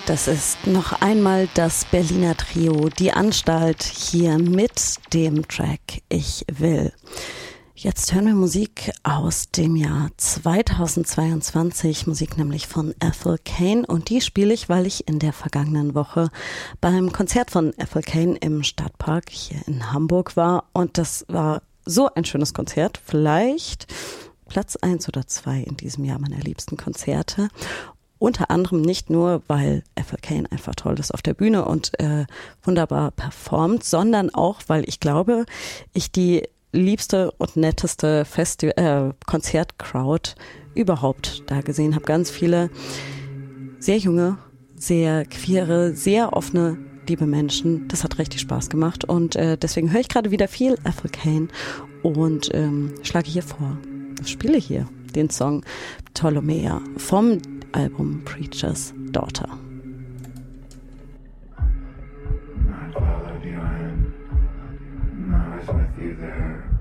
Das ist noch einmal das Berliner Trio Die Anstalt hier mit dem Track Ich will. Jetzt hören wir Musik aus dem Jahr 2022, Musik nämlich von Ethel Cain, und die spiele ich, weil ich in der vergangenen Woche beim Konzert von Ethel Cain im Stadtpark hier in Hamburg war, und das war so ein schönes Konzert, vielleicht Platz 1 oder 2 in diesem Jahr meiner liebsten Konzerte. Unter anderem nicht nur, weil Ethel Cain einfach toll ist auf der Bühne und wunderbar performt, sondern auch, weil ich glaube, ich die liebste und netteste Konzertcrowd überhaupt da gesehen habe. Ganz viele sehr junge, sehr queere, sehr offene, liebe Menschen. Das hat richtig Spaß gemacht, und deswegen höre ich gerade wieder viel Ethel Cain und schlage hier vor. Ich spiele hier den Song Ptolomea vom Album Preacher's Daughter. I followed you in, I was with you there.